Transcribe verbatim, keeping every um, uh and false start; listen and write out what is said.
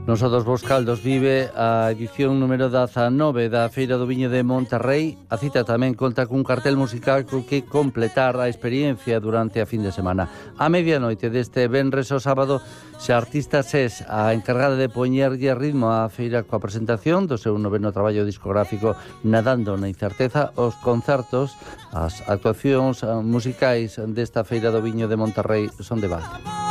Nosodos Bos Caldos vive a edición número dezanove da Feira do Viño de Monterrey. A cita tamén conta cun cartel musical co que completar a experiencia durante a fin de semana. A medianoite deste venres ao sábado, xa artista SES, a encargada de poñerlle ritmo á feira coa presentación do seu noveno traballo discográfico Nadando na incerteza. Os concertos, as actuacións musicais desta Feira do Viño de Monterrey son de base.